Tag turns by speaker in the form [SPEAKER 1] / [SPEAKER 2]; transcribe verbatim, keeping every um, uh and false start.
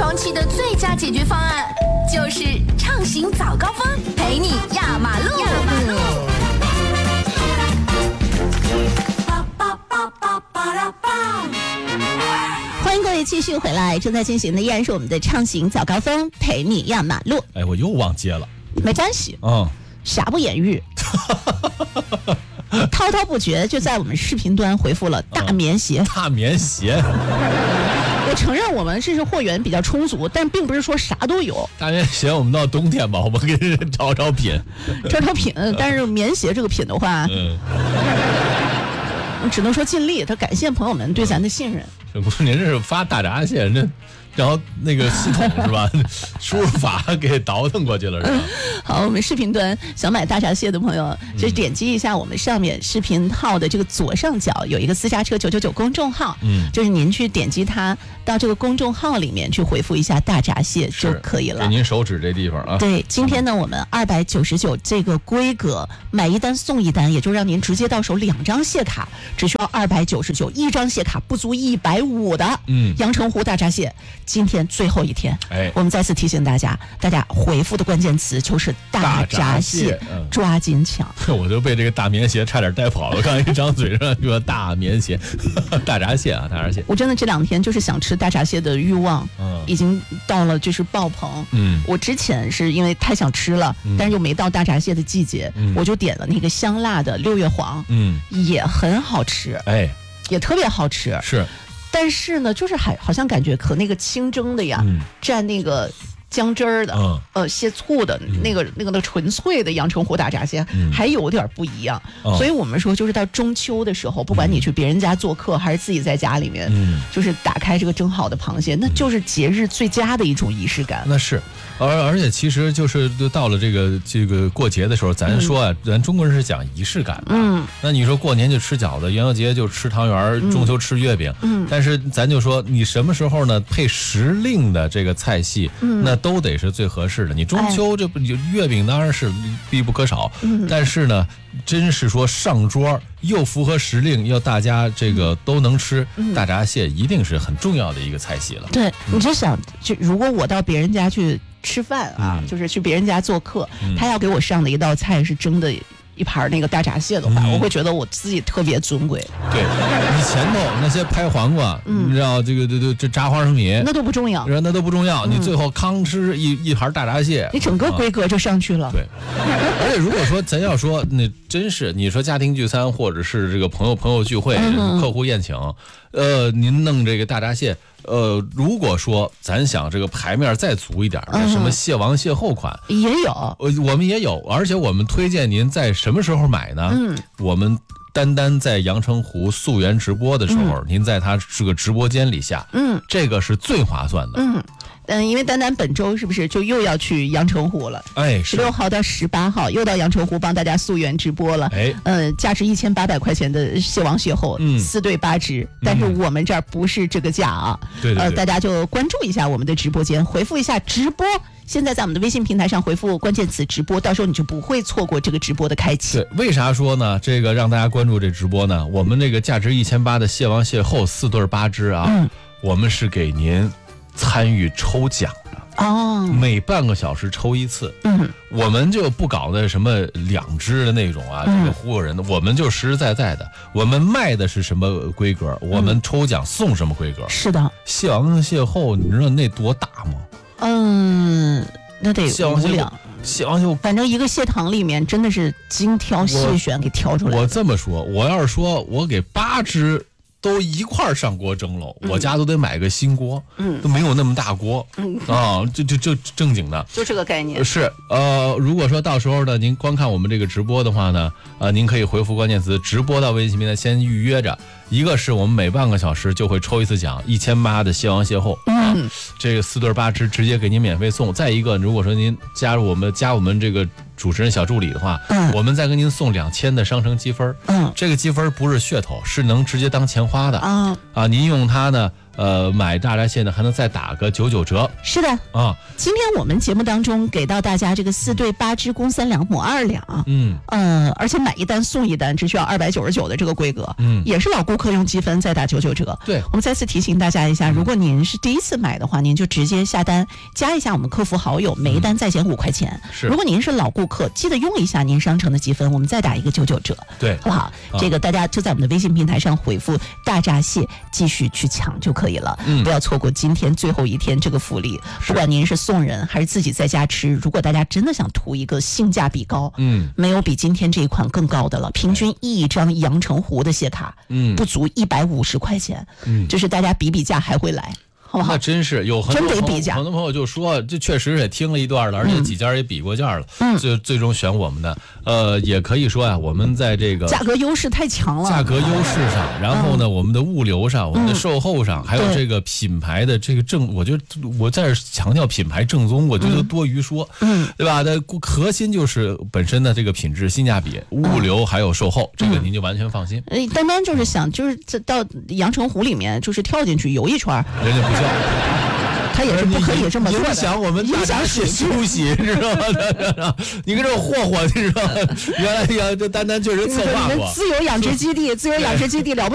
[SPEAKER 1] 床期的最佳解决方案，就是畅行早高峰，陪你压马路。压马路。
[SPEAKER 2] 欢迎各位继续回来，正在进行的依然是我们的畅行早高峰，陪你压马路。
[SPEAKER 3] 哎，我又忘接了，
[SPEAKER 2] 没关系，
[SPEAKER 3] 嗯，
[SPEAKER 2] 瑕不掩瑜。滔滔不绝就在我们视频端回复了大棉鞋、
[SPEAKER 3] 嗯、大棉鞋。
[SPEAKER 2] 我承认我们这是货源比较充足，但并不是说啥都有。
[SPEAKER 3] 大棉鞋我们到冬天吧，我们给人找找品，
[SPEAKER 2] 找找品。但是棉鞋这个品的话，嗯，只能说尽力。他感谢朋友们对咱的信任。
[SPEAKER 3] 不是您这是发大闸蟹，那然后那个系统是吧？输入法给倒腾过去了是吧？
[SPEAKER 2] 好，我们视频端想买大闸蟹的朋友，就点击一下我们上面视频号的这个左上角有一个私家车九九九公众号，嗯，就是您去点击它到这个公众号里面去回复一下大闸蟹就可以了。
[SPEAKER 3] 给您手指这地方啊。
[SPEAKER 2] 对，今天呢我们二百九十九这个规格，买一单送一单，也就让您直接到手两张蟹卡，只需要二百九十九，一张蟹卡不足一百五的，嗯，阳澄湖大闸蟹。今天最后一天，哎，我们再次提醒大家，大家回复的关键词就是大闸蟹，嗯、抓紧抢。
[SPEAKER 3] 我就被这个大棉鞋差点带跑了，刚一张嘴上说大棉鞋，大闸蟹啊，大闸蟹。
[SPEAKER 2] 我真的这两天就是想吃大闸蟹的欲望，嗯，已经到了就是爆棚。嗯，我之前是因为太想吃了，嗯、但是又没到大闸蟹的季节，嗯、我就点了那个香辣的六月黄，嗯，也很好吃，哎，也特别好吃，
[SPEAKER 3] 是。
[SPEAKER 2] 但是呢，就是还好像感觉和那个清蒸的呀，嗯、蘸那个姜汁儿的，嗯、呃，蟹醋的、嗯、那个那个那纯粹的阳澄湖大闸蟹，嗯、还有点不一样。哦、所以我们说，就是到中秋的时候，不管你去别人家做客，还是自己在家里面，嗯、就是打开这个蒸好的螃蟹，那就是节日最佳的一种仪式感。
[SPEAKER 3] 那是。而而且其实就是到了这个这个过节的时候，咱说啊，嗯、咱中国人是讲仪式感的。嗯，那你说过年就吃饺子，元宵节就吃汤圆，嗯、中秋吃月饼。嗯，但是咱就说你什么时候呢配时令的这个菜系，嗯、那都得是最合适的。你中秋这不月饼当然是必不可少，嗯、但是呢，真是说上桌又符合时令，要大家这个都能吃，嗯、大闸蟹一定是很重要的一个菜系了。
[SPEAKER 2] 对，你就想，就如果我到别人家去吃饭啊，嗯、就是去别人家做客，嗯、他要给我上的一道菜是蒸的一盘那个大闸蟹的话，嗯、我会觉得我自己特别尊贵。
[SPEAKER 3] 对，你前头那些拍黄瓜，嗯、你知道这个这这这炸花生米，
[SPEAKER 2] 那都不重要，
[SPEAKER 3] 那都不重要。嗯、你最后康吃一一盘大闸蟹，
[SPEAKER 2] 你整个规格就上去了。啊、
[SPEAKER 3] 对，而且如果说咱要说那真是你说家庭聚餐或者是这个朋友朋友聚会、嗯、客户宴请，呃，您弄这个大闸蟹。呃，如果说咱想这个牌面再足一点的，嗯、什么蟹王蟹后款
[SPEAKER 2] 也有，
[SPEAKER 3] 呃，我们也有，而且我们推荐您在什么时候买呢？嗯，我们单单在阳澄湖溯源直播的时候，嗯、您在它这个直播间里下，嗯，这个是最划算的，
[SPEAKER 2] 嗯。嗯，因为丹丹本周是不是就又要去阳澄湖了？哎，十六号到十八号又到阳澄湖帮大家溯源直播了。哎，呃，价值一千八百块钱的蟹王蟹后，嗯，四对八只，但是我们这儿不是这个价啊。
[SPEAKER 3] 对、嗯、
[SPEAKER 2] 呃，大家就关注一下我们的直播间，回复一下直播。现在在我们的微信平台上回复关键词直播，到时候你就不会错过这个直播的开启。
[SPEAKER 3] 对，为啥说呢？这个让大家关注这直播呢？我们这个价值一千八的蟹王蟹后四对八只啊，嗯、我们是给您参与抽奖的哦，每半个小时抽一次。嗯，我们就不搞那什么两只的那种啊，这个忽悠人的，我们就实实在在的，我们卖的是什么规格，我们抽奖送什么规格。
[SPEAKER 2] 是的，
[SPEAKER 3] 蟹王蟹后，你知道那多大吗？
[SPEAKER 2] 嗯，那得五两。
[SPEAKER 3] 蟹王蟹，
[SPEAKER 2] 反正一个蟹塘里面真的是精挑细选给挑出来。
[SPEAKER 3] 我这么说，我要是说我给八只。都一块上锅蒸喽，嗯、我家都得买个新锅，嗯，都没有那么大锅，嗯啊，就就就正经的，
[SPEAKER 2] 就这个概念
[SPEAKER 3] 是呃，如果说到时候呢，您观看我们这个直播的话呢，呃，您可以回复关键词直播到微信平台先预约着，一个是我们每半个小时就会抽一次奖，一千八的蟹王蟹后，嗯、啊，这个四对八只直接给您免费送。再一个，如果说您加入我们加我们这个主持人小助理的话，嗯，我们再给您送两千的商城积分，嗯，这个积分不是噱头，是能直接当钱花的，啊啊，您用它呢， 呃，买大闸蟹呢还能再打个九九折。
[SPEAKER 2] 是的
[SPEAKER 3] 啊，
[SPEAKER 2] 今天我们节目当中给到大家这个四对八只公三两母二两，
[SPEAKER 3] 嗯，
[SPEAKER 2] 呃，而且买一单送一单，只需要二百九十九的这个规格，嗯，也是老顾客用积分再打九九折。
[SPEAKER 3] 对，
[SPEAKER 2] 我们再次提醒大家一下，如果您是第一次买的话，您就直接下单，加一下我们客服好友，每一单再减五块钱。
[SPEAKER 3] 是，
[SPEAKER 2] 如果您是老顾客，记得用一下您商城的积分，我们再打一个九九折。
[SPEAKER 3] 对，
[SPEAKER 2] 好不好？啊、这个大家就在我们的微信平台上回复大闸蟹，继续去抢就可以了。嗯，不要错过今天最后一天这个福利。不管您是送人还是自己在家吃，如果大家真的想图一个性价比高，嗯，没有比今天这一款更高的了。平均一张阳澄湖的蟹卡，嗯，不足一百五十块钱，嗯，就是大家比比价还会来。好不好？
[SPEAKER 3] 那真是有很多朋友很多朋友就说，这确实也听了一段了，而且几家也比过价了，嗯，最最终选我们的。呃，也可以说呀、啊，我们在这个
[SPEAKER 2] 价格优势太强了，
[SPEAKER 3] 价格优势上，然后呢，嗯、我们的物流上，我们的售后上，嗯、还有这个品牌的这个正，我觉得我在这强调品牌正宗，我觉得多余说，嗯，对吧？的核心就是本身的这个品质、性价比、物流还有售后，嗯、这个您就完全放心。
[SPEAKER 2] 呃，单单就是想就是到阳澄湖里面，就是跳进去游一圈，
[SPEAKER 3] 人家不。
[SPEAKER 2] 他也是不可以这么做的，
[SPEAKER 3] 影响我们大闸蟹休息，知道吗？你跟这霍霍，你知道吗？原来呀，这单单确实策划过。
[SPEAKER 2] 自由养殖基地，自由养殖基地了不。